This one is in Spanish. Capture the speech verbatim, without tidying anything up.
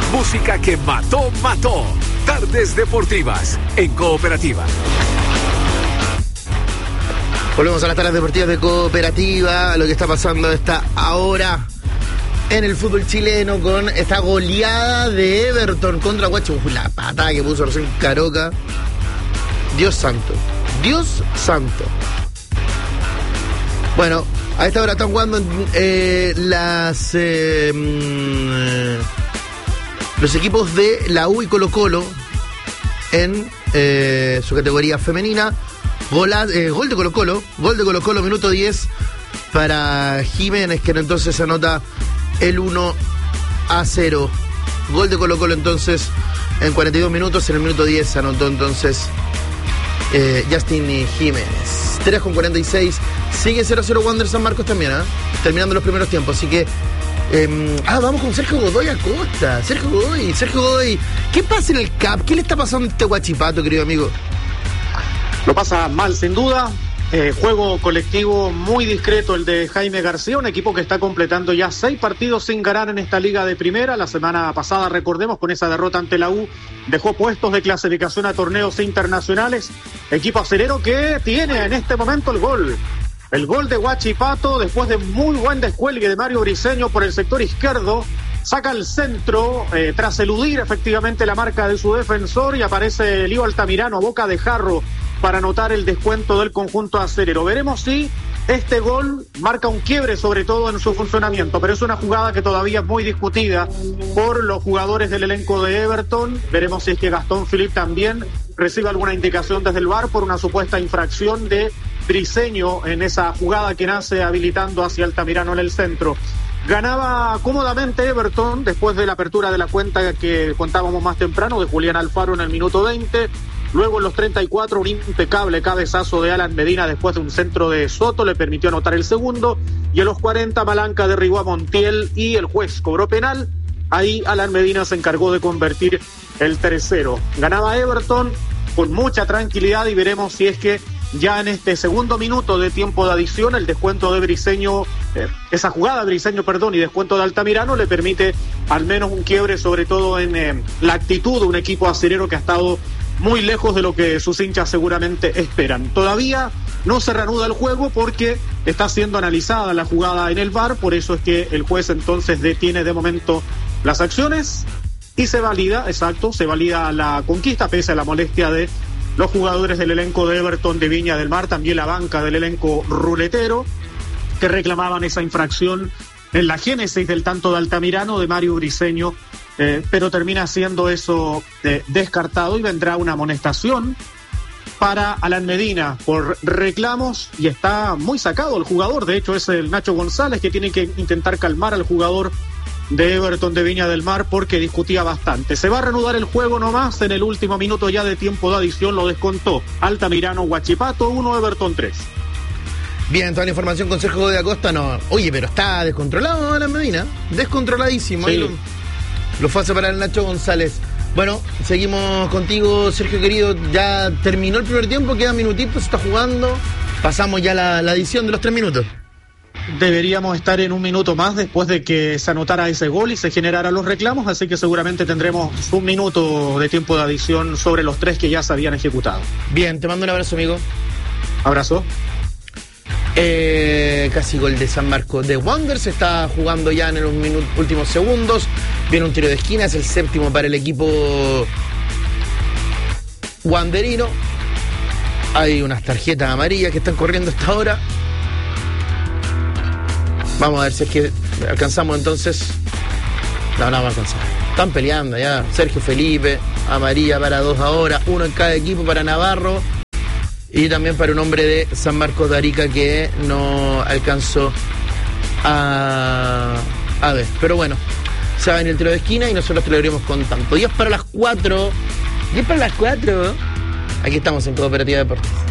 Música que mató, mató. Tardes Deportivas en Cooperativa. Volvemos a las tardes deportivas de Cooperativa. Lo que está pasando está ahora en el fútbol chileno con esta goleada de Everton contra Guacho. La patada que puso recién Caroca. Dios santo. Dios santo. Bueno, a esta hora están jugando eh, las eh, mm, los equipos de la U y Colo Colo en eh, su categoría femenina. Gola, eh, gol de Colo Colo, gol de Colo Colo, minuto diez para Jiménez, que entonces anota el uno a cero. Gol de Colo Colo entonces en cuarenta y dos minutos, en el minuto diez anotó entonces eh, Justin Jiménez. tres con cuarenta y seis, sigue cero a cero Wander San Marcos también, ¿eh? Terminando los primeros tiempos, así que eh, ah, vamos con Sergio Godoy Acosta. Sergio Godoy, Sergio Godoy, ¿qué pasa en el C A P? ¿Qué le está pasando a este Guachipato, querido amigo? Lo pasa mal, sin duda. Eh, juego colectivo muy discreto el de Jaime García, un equipo que está completando ya seis partidos sin ganar en esta liga de primera. La semana pasada, recordemos, con esa derrota ante la U, dejó puestos de clasificación a torneos internacionales. Equipo acerero que tiene en este momento el gol. El gol de Huachipato, después de muy buen descuelgue de Mario Briceño por el sector izquierdo. Saca el centro, eh, tras eludir efectivamente la marca de su defensor, y aparece Lío Altamirano a boca de jarro para anotar el descuento del conjunto acerero. Veremos si este gol marca un quiebre, sobre todo en su funcionamiento, pero es una jugada que todavía es muy discutida por los jugadores del elenco de Everton. Veremos si es que Gastón Philippe también recibe alguna indicación desde el V A R por una supuesta infracción de Briceño en esa jugada que nace habilitando hacia Altamirano en el centro. Ganaba cómodamente Everton después de la apertura de la cuenta que contábamos más temprano de Julián Alfaro en el minuto veinte. Luego en los treinta y cuatro un impecable cabezazo de Alan Medina después de un centro de Soto le permitió anotar el segundo. Y en los cuarenta Malanca derribó a Montiel y el juez cobró penal. Ahí Alan Medina se encargó de convertir el tercero. Ganaba Everton con mucha tranquilidad y veremos si es que ya en este segundo minuto de tiempo de adición el descuento de Briceño, eh, esa jugada de Briceño, perdón, y descuento de Altamirano le permite al menos un quiebre, sobre todo en eh, la actitud de un equipo acerero que ha estado muy lejos de lo que sus hinchas seguramente esperan. Todavía no se reanuda el juego porque está siendo analizada la jugada en el V A R, por eso es que el juez entonces detiene de momento las acciones y se valida, exacto, se valida la conquista pese a la molestia de los jugadores del elenco de Everton de Viña del Mar, también la banca del elenco ruletero, que reclamaban esa infracción en la génesis del tanto de Altamirano de Mario Briceño, eh, pero termina siendo eso eh, descartado y vendrá una amonestación para Alan Medina por reclamos y está muy sacado el jugador. De hecho es el Nacho González que tiene que intentar calmar al jugador de Everton de Viña del Mar porque discutía bastante. Se va a reanudar el juego nomás en el último minuto ya de tiempo de adición, lo descontó Altamirano. Huachipato uno, Everton tres. Bien, toda la información con Sergio de Acosta, no. Oye, pero está descontrolado Alan Medina, descontroladísimo. Sí. Ahí lo, lo fue a separar el Nacho González. Bueno, seguimos contigo, Sergio querido. Ya terminó el primer tiempo, quedan minutitos, se está jugando. Pasamos ya la, la adición de los tres minutos. Deberíamos estar en un minuto más después de que se anotara ese gol y se generaran los reclamos, así que seguramente tendremos un minuto de tiempo de adición sobre los tres que ya se habían ejecutado. Bien, te mando un abrazo, amigo. Abrazo. Eh, casi gol de San Marcos de Wander, se está jugando ya en los minutos, últimos segundos. Viene un tiro de esquina, es el séptimo para el equipo wanderino. Hay unas tarjetas amarillas que están corriendo hasta ahora. Vamos a ver si es que alcanzamos entonces. No, no vamos a alcanzar. Están peleando ya. Sergio Felipe, amarilla para dos ahora, uno en cada equipo para Navarro y también para un hombre de San Marcos de Arica que no alcanzó a, a ver. Pero bueno, se va a venir el tiro de esquina y nosotros te lo iremos contando. diez para las cuatro. diez para las cuatro. Aquí estamos en Cooperativa Deportes.